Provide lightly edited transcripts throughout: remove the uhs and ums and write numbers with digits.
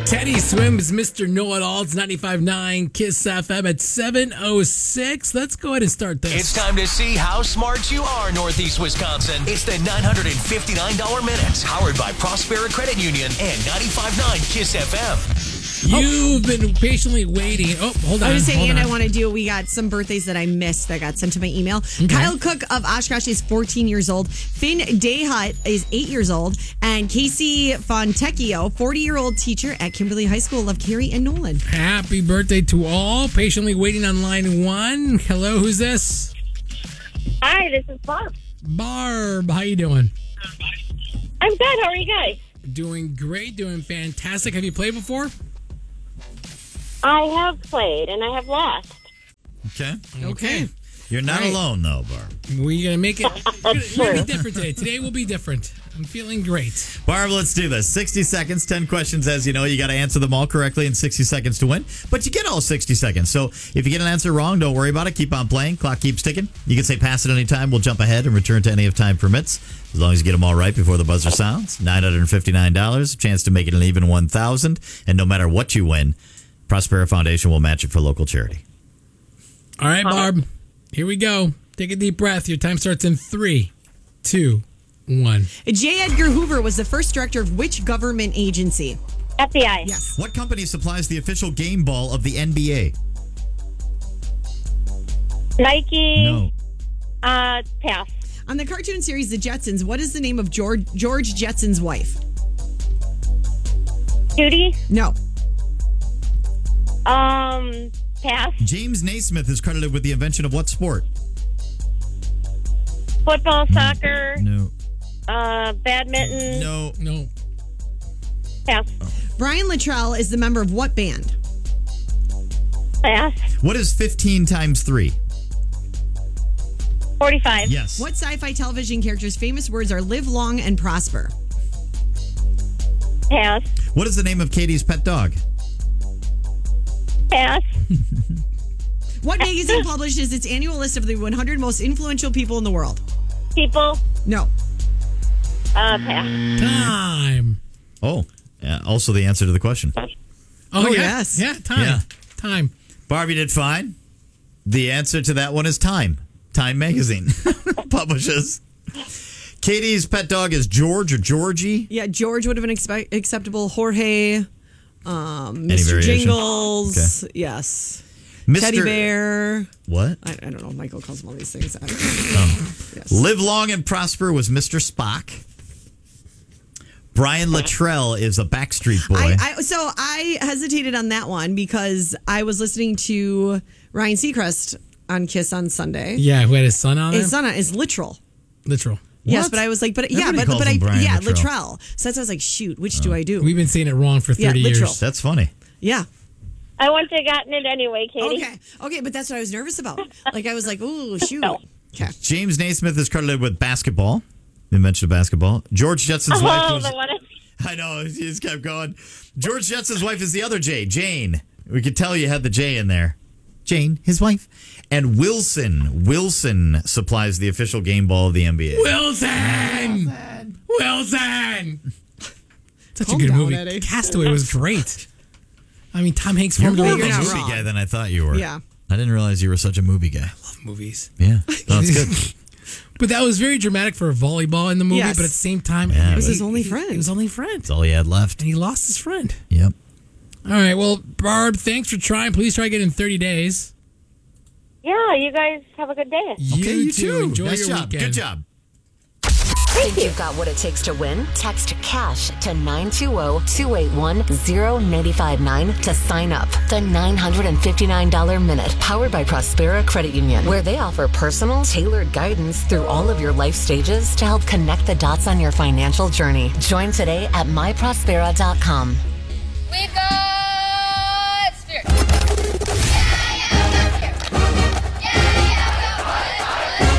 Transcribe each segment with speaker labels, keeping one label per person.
Speaker 1: Teddy Swims, Mr. Know-It-All. It's 95.9 Kiss FM at 7:06. Let's go ahead and start this.
Speaker 2: It's time to see how smart you are, Northeast Wisconsin. It's the $959 Minute, powered by Prospera Credit Union and 95.9 Kiss FM.
Speaker 1: You've been patiently waiting. Oh, hold on.
Speaker 3: I was just saying,
Speaker 1: hold
Speaker 3: and
Speaker 1: on.
Speaker 3: I want to do, we got some birthdays that I missed that got sent to my email. Kyle Cook of Oshkosh is 14 years old. Finn Dayhut is 8 years old. And Casey Fontecchio, 40-year-old teacher at Kimberly High School. Love Carrie and Nolan.
Speaker 1: Happy birthday to all. Patiently waiting on line one. Hello, who's this?
Speaker 4: Hi, this is Barb.
Speaker 1: Barb, how you doing?
Speaker 4: I'm good. How are you guys?
Speaker 1: Doing great, doing fantastic. Have you played before?
Speaker 4: I have played and I have lost.
Speaker 5: Okay. You're not alone, though, Barb.
Speaker 1: We're going to make it
Speaker 4: That's
Speaker 1: maybe
Speaker 4: true.
Speaker 1: different today. Today will be different. I'm feeling great.
Speaker 5: Barb, let's do this. 60 seconds, 10 questions. As you know, you got to answer them all correctly in 60 seconds to win. But you get all 60 seconds. So if you get an answer wrong, don't worry about it. Keep on playing. Clock keeps ticking. You can say pass at any time. We'll jump ahead and return to any if time permits. As long as you get them all right before the buzzer sounds. $959. A chance to make it an even 1,000. And no matter what you win, Prospera Foundation will match it for local charity.
Speaker 1: All right, Barb. Here we go. Take a deep breath. Your time starts in 3, 2, 1.
Speaker 3: J. Edgar Hoover was the first director of which government agency?
Speaker 4: FBI.
Speaker 3: Yes.
Speaker 5: What company supplies the official game ball of the NBA?
Speaker 4: Nike.
Speaker 5: No.
Speaker 4: Pass.
Speaker 3: On the cartoon series The Jetsons, what is the name of George Jetson's wife?
Speaker 4: Judy.
Speaker 3: No.
Speaker 4: Pass.
Speaker 5: James Naismith is credited with the invention of what sport?
Speaker 4: Football, soccer,
Speaker 5: No.
Speaker 4: badminton.
Speaker 1: No.
Speaker 4: Pass.
Speaker 3: Brian Luttrell is the member of what band?
Speaker 4: Pass.
Speaker 5: What is 15 times 3?
Speaker 4: 45.
Speaker 5: Yes.
Speaker 3: What sci-fi television character's famous words are live long and prosper?
Speaker 4: Pass.
Speaker 5: What is the name of Katie's pet dog?
Speaker 4: Pass.
Speaker 3: What magazine publishes its annual list of the 100 most influential people in the world?
Speaker 4: People.
Speaker 3: No.
Speaker 4: Pass.
Speaker 1: Time.
Speaker 5: Oh, yeah, also the answer to the question.
Speaker 1: Oh, yeah.
Speaker 3: yes.
Speaker 1: Yeah, time.
Speaker 5: Yeah.
Speaker 1: Time.
Speaker 5: Barbie did fine. The answer to that one is Time. Time magazine publishes. Katie's pet dog is George or Georgie.
Speaker 3: Yeah, George would have been acceptable. Jorge, Mr.
Speaker 5: variation?
Speaker 3: Jingles, yes.
Speaker 5: Mr.
Speaker 3: Teddy Bear.
Speaker 5: What?
Speaker 3: I don't know. Michael calls him all these things. I don't know. Yes.
Speaker 5: Live long and prosper was Mr. Spock. Brian Luttrell is a Backstreet Boy.
Speaker 3: So I hesitated on that one because I was listening to Ryan Seacrest on Kiss on Sunday.
Speaker 1: Yeah, who had his son on
Speaker 3: His
Speaker 1: there?
Speaker 3: son is literal.
Speaker 1: Literal.
Speaker 3: Yes,
Speaker 5: What?
Speaker 3: but I was like,
Speaker 5: Everybody calls him Brian Luttrell.
Speaker 3: Luttrell. So that's why I was like, shoot, which do I do?
Speaker 1: We've been saying it wrong for 30
Speaker 3: literal.
Speaker 1: years.
Speaker 5: That's funny.
Speaker 3: Yeah.
Speaker 4: I wouldn't have gotten it anyway, Katie.
Speaker 3: Okay, but that's what I was nervous about. Like I was like, ooh, shoot.
Speaker 4: No.
Speaker 3: Okay.
Speaker 5: James Naismith is credited with basketball. The invention of basketball. George Jetson's wife was...
Speaker 4: the one.
Speaker 5: I know, he just kept going. George Jetson's wife is the other J, Jane. We could tell you had the J in there. Jane, his wife. And Wilson supplies the official game ball of the NBA.
Speaker 1: Wilson! Such
Speaker 3: Calm
Speaker 1: a good
Speaker 3: down,
Speaker 1: movie.
Speaker 3: Eddie.
Speaker 1: Castaway was great. I mean, Tom Hanks
Speaker 5: You're
Speaker 1: formed
Speaker 5: more
Speaker 1: a
Speaker 5: of a
Speaker 3: You're not
Speaker 5: movie
Speaker 3: wrong.
Speaker 5: guy than I thought you were.
Speaker 3: Yeah.
Speaker 5: I didn't realize you were such a movie guy.
Speaker 1: love movies.
Speaker 5: Yeah. No, it's good.
Speaker 1: But that was very dramatic for a volleyball in the movie,
Speaker 3: Yes.
Speaker 1: but at the same time,
Speaker 5: Yeah,
Speaker 3: It was his only friend.
Speaker 1: It was only friend.
Speaker 5: That's all he had left.
Speaker 1: And he lost his friend.
Speaker 5: Yep.
Speaker 1: All right, well, Barb, thanks for trying. Please try again in 30 days.
Speaker 4: Yeah, you guys have a good day.
Speaker 5: Okay, you too.
Speaker 1: Enjoy
Speaker 5: nice
Speaker 1: your
Speaker 5: job.
Speaker 1: weekend.
Speaker 5: Good job.
Speaker 6: Think you've got what it takes to win? Text CASH to 920-281-0959 to sign up. The $959 Minute, powered by Prospera Credit Union, where they offer personal, tailored guidance through all of your life stages to help connect the dots on your financial journey. Join today at myprospera.com.
Speaker 7: We got Spirit.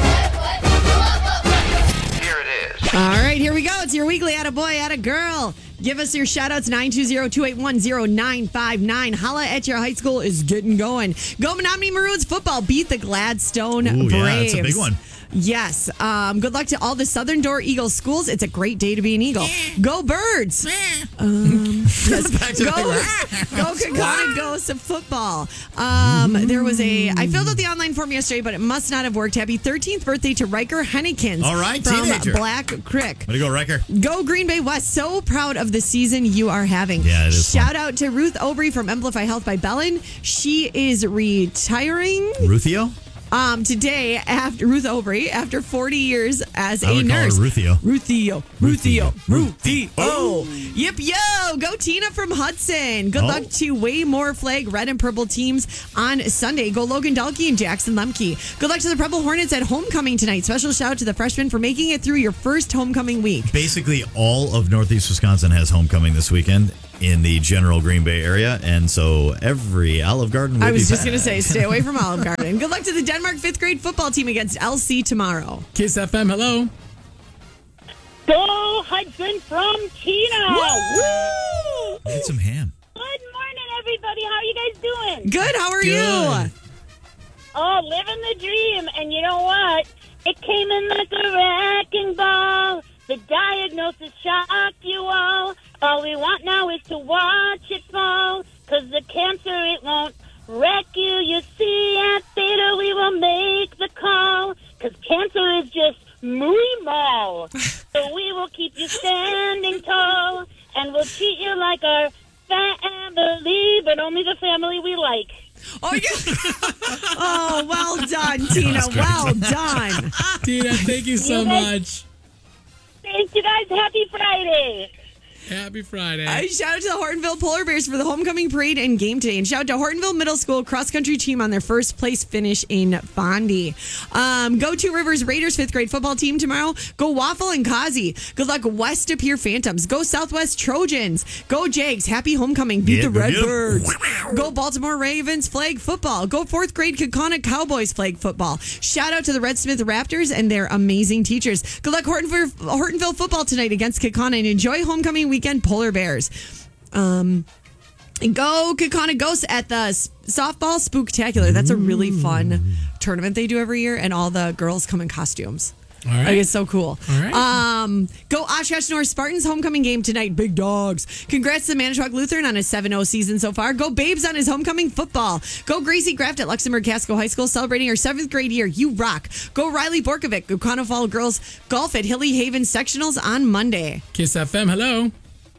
Speaker 2: Here it is.
Speaker 3: All right, here we go. It's your weekly Atta Boy, Atta Girl. Give us your shout-outs, 920-281-0959. Holla at Your High School is getting going. Go Menominee Maroons football. Beat the Gladstone Braves.
Speaker 5: Yeah, that's a big one.
Speaker 3: Yes. Good luck to all the Southern Door Eagle schools. It's a great day to be an Eagle. Go Birds. Yes. Go Kakana Ghosts of football. There was I filled out the online form yesterday, but it must not have worked. Happy 13th birthday to Riker Hennekins.
Speaker 5: All right,
Speaker 3: from
Speaker 5: teenager.
Speaker 3: Black Creek.
Speaker 5: Way to go, Riker.
Speaker 3: Go Green Bay West. So proud of the season you are having.
Speaker 5: Yeah, it is
Speaker 3: Shout
Speaker 5: fun.
Speaker 3: out to Ruth Obrey from Amplify Health by Bellin. She is retiring
Speaker 5: Ruthio?
Speaker 3: today after Ruth Obrey after 40 years as
Speaker 5: I
Speaker 3: a
Speaker 5: would call her
Speaker 3: nurse.
Speaker 5: Ruthio.
Speaker 3: Ruthio. Yip yo. Go Tina from Hudson. Good luck to Way More Flag red and purple teams on Sunday. Go Logan Dalkey and Jackson Lemke. Good luck to the Preble Hornets at homecoming tonight. Special shout out to the freshmen for making it through your first homecoming week.
Speaker 5: Basically, all of Northeast Wisconsin has homecoming this weekend in the general Green Bay area, and so every Olive Garden will
Speaker 3: I was
Speaker 5: be
Speaker 3: just going to
Speaker 5: packed.
Speaker 3: say, stay away from Olive Garden. Good luck to the Denmark 5th grade football team against LC tomorrow.
Speaker 1: Kiss FM, hello.
Speaker 4: Go Hudson from Tina. Woo!
Speaker 5: Get some ham.
Speaker 4: Good morning, everybody. How are you guys doing?
Speaker 3: Good. How are
Speaker 1: Good.
Speaker 3: you?
Speaker 4: Oh, living the dream. And you know what? It came in like a wrecking ball. The diagnosis shocked you all. All we want now is to watch it fall. 'Cause the cancer, it won't wreck you. You see, at Theta we will make the call. 'Cause cancer is just muy mal. So we will keep you standing tall. And we'll treat you like our family, but only the family we like.
Speaker 3: Oh, yeah. Oh, well done, Tina. Well done.
Speaker 1: Tina, thank you so
Speaker 4: You guys-
Speaker 1: much.
Speaker 4: Thank you guys. Happy Friday.
Speaker 1: Happy Friday.
Speaker 3: Shout out to the Hortonville Polar Bears for the homecoming parade and game today. And shout out to Hortonville Middle School cross country team on their first place finish in Bondi. Go Two Rivers Raiders 5th grade football team tomorrow. Go Waffle and Kazi. Good luck West of Pier Phantoms. Go Southwest Trojans. Go Jags. Happy homecoming. Beat the Redbirds. Go Baltimore Ravens flag football. Go 4th grade Kekona Cowboys flag football. Shout out to the Red Smith Raptors and their amazing teachers. Good luck Hortonville football tonight against Kekona, and enjoy homecoming weekend Polar Bears. Go Kekona Ghosts at the softball spooktacular. That's a really fun tournament they do every year, and all the girls come in costumes.
Speaker 1: All right.
Speaker 3: Like, it's so cool.
Speaker 1: All right.
Speaker 3: Go Oshkosh North Spartans homecoming game tonight. Big dogs. Congrats to Manitowoc Lutheran on his 7-0 season so far. Go Babes on his homecoming football. Go Gracie Graft at Luxembourg Casco High School celebrating her 7th grade year. You rock. Go Riley Borkovic. Go Conofall Girls Golf at Hilly Haven Sectionals on Monday.
Speaker 1: Kiss FM, hello.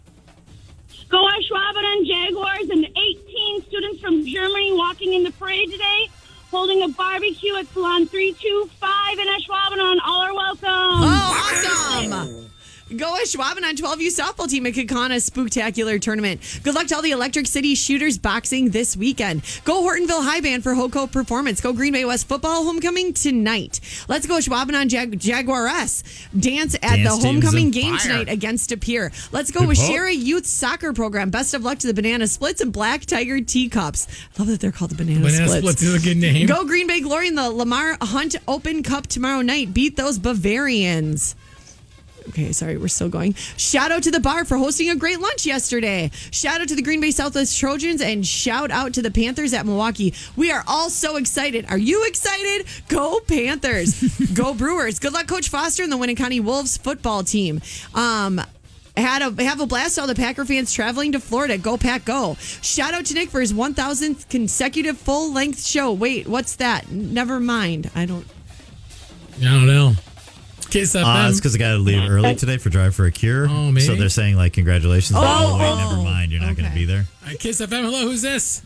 Speaker 8: Go Ashwaubenon Jaguars and 18 students from Germany walking in the parade today, holding a barbecue at Salon 325 in Ashwaubenon. All are welcome.
Speaker 3: Oh, awesome. Go Ashwaubenon 12U softball team at Kekana Spooktacular Tournament. Good luck to all the Electric City Shooters boxing this weekend. Go Hortonville High Band for Hoco Performance. Go Green Bay West football homecoming tonight. Let's go Ashwaubenon Jaguares. Dance at the
Speaker 5: Dance team's
Speaker 3: homecoming
Speaker 5: on
Speaker 3: game
Speaker 5: fire.
Speaker 3: tonight against De Pere. Let's go
Speaker 5: Good
Speaker 3: with
Speaker 5: hope.
Speaker 3: Shara Youth Soccer Program. Best of luck to the Banana Splits and Black Tiger Teacups. Love that they're called the Banana
Speaker 1: Banana Splits is a good name.
Speaker 3: Go Green Bay Glory in the Lamar Hunt Open Cup tomorrow night. Beat those Bavarians. Okay, sorry, we're still going. Shout out to the bar for hosting a great lunch yesterday. Shout out to the Green Bay Southwest Trojans, and shout out to the Panthers at Milwaukee. We are all so excited. Are you excited? Go Panthers. Go Brewers. Good luck, Coach Foster and the Winning County Wolves football team. Have a blast to all the Packer fans traveling to Florida. Go Pack Go. Shout out to Nick for his 1,000th consecutive full-length show. Wait, what's that? Never mind. I don't
Speaker 1: know. Kiss FM.
Speaker 5: It's because I got to leave early today for Drive for a Cure.
Speaker 1: Oh, maybe.
Speaker 5: So they're saying, like, congratulations. Oh, wait, never mind. You're not going to be there.
Speaker 1: All right, Kiss FM, hello. Who's this?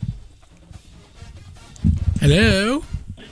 Speaker 1: Hello.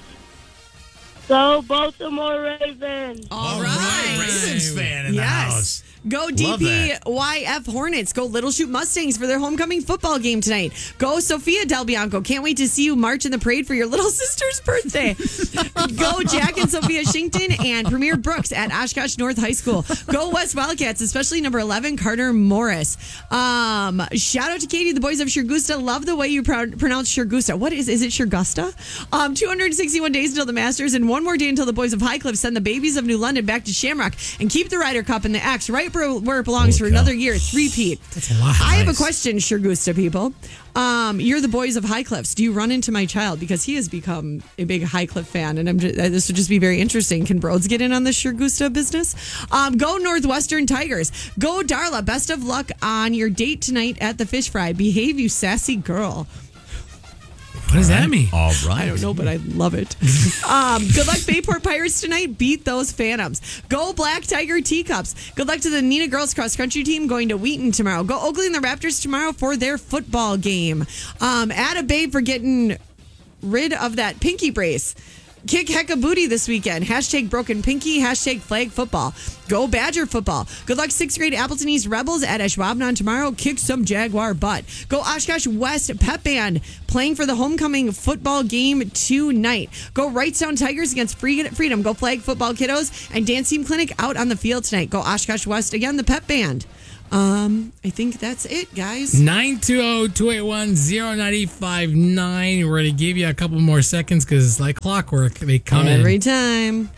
Speaker 4: Go Baltimore Ravens.
Speaker 3: All right.
Speaker 5: Ravens fan in the
Speaker 3: Yes.
Speaker 5: house.
Speaker 3: Go
Speaker 5: Love that.
Speaker 3: DPYF Hornets. Go Little Shoot Mustangs for their homecoming football game tonight. Go Sophia Del Bianco. Can't wait to see you march in the parade for your little sister's birthday. Go Jack and Sophia Shinkton and Premier Brooks at Oshkosh North High School. Go West Wildcats, especially number 11, Carter Morris. Shout out to Katie, the boys of Shirgusta. Love the way you pronounce Shirgusta. What is it Shirgusta? 261 days until the Masters and one more day until the boys of Highcliffe send the babies of New London back to Shamrock and keep the Ryder Cup in the Axe right where it belongs for another year. 3-peat.
Speaker 1: That's a lot.
Speaker 3: I have a question, Shergusta people. You're the boys of Highcliffs. Do you run into my child? Because he has become a big Highcliff fan, and this would just be very interesting. Can Broads get in on this Shergusta business? Go Northwestern Tigers. Go Darla. Best of luck on your date tonight at the Fish Fry. Behave, you sassy girl.
Speaker 1: What does that mean?
Speaker 5: All right.
Speaker 3: I don't know, but I love it. Good luck, Bayport Pirates tonight. Beat those Phantoms. Go Black Tiger Teacups. Good luck to the Nina Girls Cross Country team going to Wheaton tomorrow. Go Oakley and the Raptors tomorrow for their football game. Atta Babe for getting rid of that pinky brace. Kick hecka booty this weekend. Hashtag broken pinky. Hashtag flag football. Go Badger football. Good luck 6th grade Appleton East Rebels at Ashwaubenon tomorrow. Kick some Jaguar butt. Go Oshkosh West Pep Band playing for the homecoming football game tonight. Go Wrightstown Tigers against Freedom. Go flag football kiddos and dance team clinic out on the field tonight. Go Oshkosh West again, the Pep Band. I think that's it, guys.
Speaker 1: 920-281-0959. We're going to give you a couple more seconds because, like clockwork, they come
Speaker 3: every time.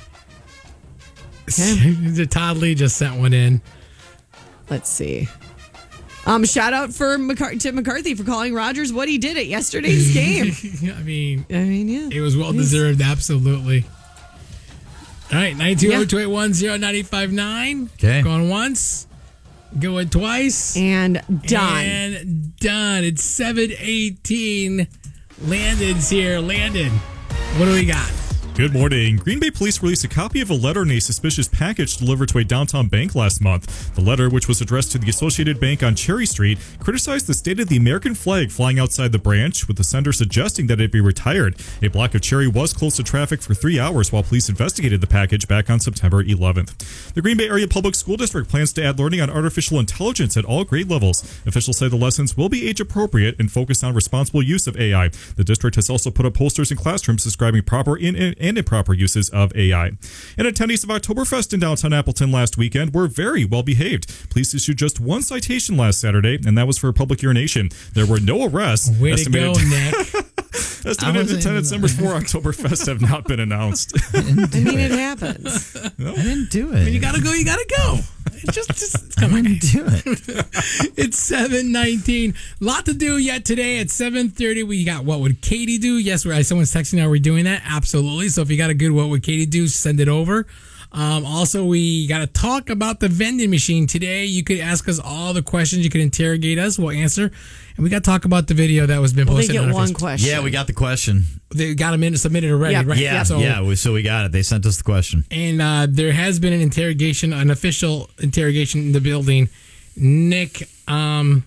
Speaker 1: Okay. Todd Lee just sent one in.
Speaker 3: Let's see. Shout out to McCarthy for calling Rogers what he did at yesterday's game.
Speaker 1: I mean,
Speaker 3: yeah.
Speaker 1: It was well deserved, absolutely. All right, 920-281-0959.
Speaker 5: Okay.
Speaker 1: Going once. Going twice.
Speaker 3: And done.
Speaker 1: And done. It's 7:18. Landon's here. Landon, what do we got?
Speaker 9: Good morning. Green Bay Police released a copy of a letter in a suspicious package delivered to a downtown bank last month. The letter, which was addressed to the Associated Bank on Cherry Street, criticized the state of the American flag flying outside the branch, with the sender suggesting that it be retired. A block of Cherry was closed to traffic for 3 hours while police investigated the package back on September 11th. The Green Bay Area Public School District plans to add learning on artificial intelligence at all grade levels. Officials say the lessons will be age appropriate and focus on responsible use of AI. The district has also put up posters in classrooms describing proper and improper uses of AI. And attendees of Oktoberfest in downtown Appleton last weekend were very well behaved. Police issued just one citation last Saturday, and that was for public urination. There were no arrests.
Speaker 1: Way to go, Nick.
Speaker 9: Estimated attendance numbers for Oktoberfest have not been announced.
Speaker 3: I mean, it happens.
Speaker 5: No. I didn't do it.
Speaker 1: When you gotta go, you gotta go. Just come on.
Speaker 5: Do it.
Speaker 1: It's 7:19. Lot to do yet today. At 7:30, we got What Would Katie Do? Yes, someone's texting now. We're doing that. Absolutely. So if you got a good What Would Katie Do, send it over. Also, we got to talk about the vending machine today. You could ask us all the questions. You could interrogate us. We'll answer. And we got to talk about the video that was been posted.
Speaker 3: They get one
Speaker 1: Facebook.
Speaker 3: question.
Speaker 5: Yeah, we got the question.
Speaker 1: They got them submitted already,
Speaker 3: Yep.
Speaker 1: right?
Speaker 5: Yeah,
Speaker 1: So
Speaker 5: we got it. They sent us the question.
Speaker 1: And there has been an official interrogation in the building. Nick, I don't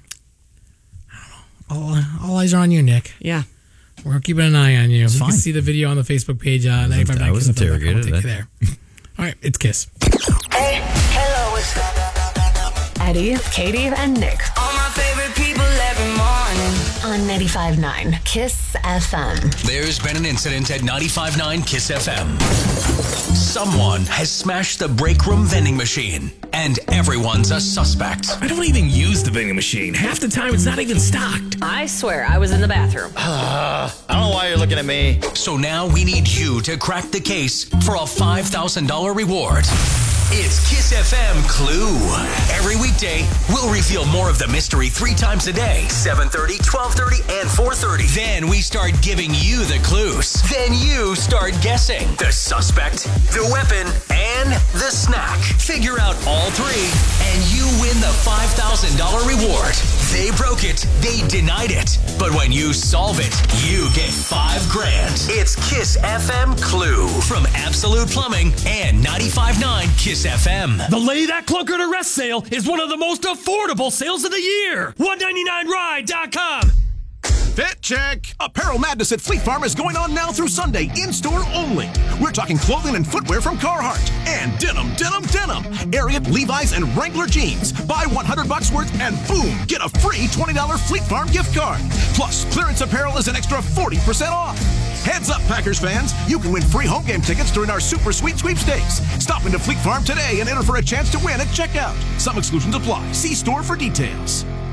Speaker 1: know. All eyes are on you, Nick.
Speaker 3: Yeah.
Speaker 1: We're keeping an eye on you. You
Speaker 5: fine.
Speaker 1: can see the video on the Facebook page.
Speaker 5: I was interrogated.
Speaker 1: We'll take you there. All right, it's Kiss.
Speaker 6: Hey, hello, it's Eddie, Katie, and Nick.
Speaker 10: All my favorite people every morning.
Speaker 6: On 95.9 Kiss FM.
Speaker 2: There's been an incident at 95.9 Kiss FM. Someone has smashed the break room vending machine, and everyone's a suspect.
Speaker 11: I don't even use the vending machine. Half the time, it's not even stocked.
Speaker 12: I swear, I was in the bathroom.
Speaker 13: I don't know why you're looking at me.
Speaker 2: So now we need you to crack the case for a $5,000 reward. It's Kiss FM Clue. Every weekday, we'll reveal more of the mystery 3 times a day. 7:30, 12:30, and 4:30. Then we start giving you the clues. Then you start guessing the suspect, the weapon, and the snack. Figure out all 3, and you win the $5,000 reward. They broke it. They denied it. But when you solve it, you get $5,000. It's Kiss FM Clue from Absolute Plumbing and 95.9 Kiss FM.
Speaker 11: The Lay That Clunker to Rest sale is one of the most affordable sales of the year. $199ride.com.
Speaker 14: Fit check. Apparel Madness at Fleet Farm is going on now through Sunday, in-store only. We're talking clothing and footwear from Carhartt. And denim. Ariat, Levi's, and Wrangler jeans. Buy $100 worth and boom, get a free $20 Fleet Farm gift card. Plus, clearance apparel is an extra 40% off. Heads up, Packers fans. You can win free home game tickets during our Super Sweet Sweepstakes. Stop into Fleet Farm today and enter for a chance to win at checkout. Some exclusions apply. See store for details.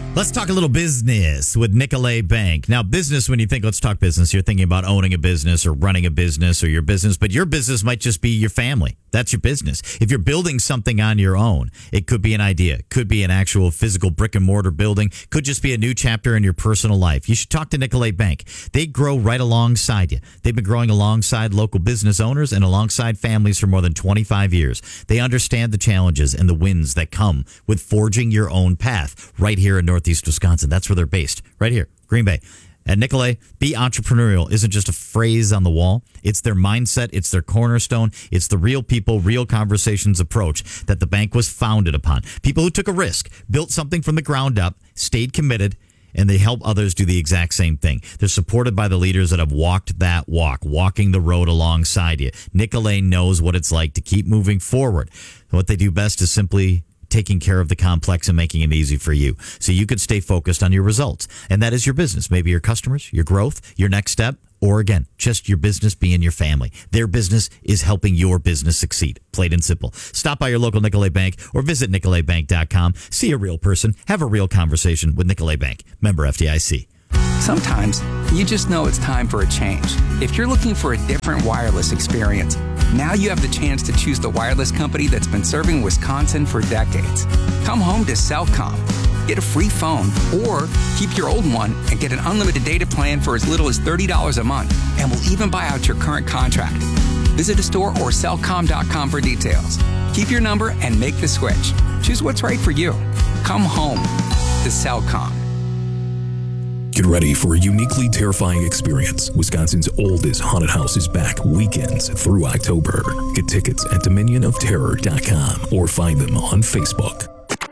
Speaker 5: Let's talk a little business with Nicolet Bank. Now, business, when you think, let's talk business, you're thinking about owning a business or running a business or your business, but your business might just be your family. That's your business. If you're building something on your own, it could be an idea, could be an actual physical brick and mortar building, could just be a new chapter in your personal life. You should talk to Nicolet Bank. They grow right alongside you. They've been growing alongside local business owners and alongside families for more than 25 years. They understand the challenges and the wins that come with forging your own path right here in Northeast Wisconsin. That's where they're based, right here, Green Bay. At Nicolet, be entrepreneurial isn't just a phrase on the wall. It's their mindset. It's their cornerstone. It's the real people, real conversations approach that the bank was founded upon. People who took a risk, built something from the ground up, stayed committed, and they help others do the exact same thing. They're supported by the leaders that have walked that walk, walking the road alongside you. Nicolet knows what it's like to keep moving forward. What they do best is simply taking care of the complex and making it easy for you so you could stay focused on your results. And that is your business, maybe your customers, your growth, your next step, or again, just your business being your family. Their business is helping your business succeed. Plain and simple. Stop by your local Nicolet Bank or visit nicoletbank.com. See a real person. Have a real conversation with Nicolet Bank. Member FDIC.
Speaker 15: Sometimes you just know it's time for a change. If you're looking for a different wireless experience, now you have the chance to choose the wireless company that's been serving Wisconsin for decades. Come home to Cellcom. Get a free phone or keep your old one and get an unlimited data plan for as little as $30 a month, and we'll even buy out your current contract. Visit a store or cellcom.com for details. Keep your number and make the switch. Choose what's right for you. Come home to Cellcom.
Speaker 16: Get ready for a uniquely terrifying experience. Wisconsin's oldest haunted house is back weekends through October. Get tickets at dominionofterror.com or find them on Facebook.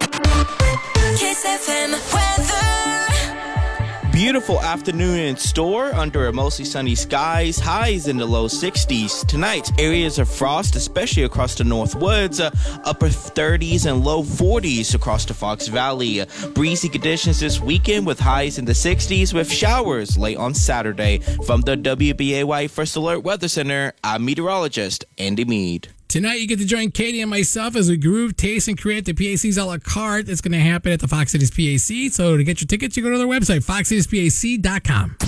Speaker 10: Kiss FM weather.
Speaker 17: Beautiful afternoon in store under a mostly sunny skies. Highs in the low 60s. Tonight, areas of frost, especially across the North Woods. Upper 30s and low 40s across the Fox Valley. Breezy conditions this weekend with highs in the 60s with showers late on Saturday. From the WBAY First Alert Weather Center, I'm meteorologist Andy Mead.
Speaker 1: Tonight, you get to join Katie and myself as we groove, taste, and create the PAC's a la carte. It's going to happen at the Fox Cities PAC. So to get your tickets, you go to their website, foxcitiespac.com.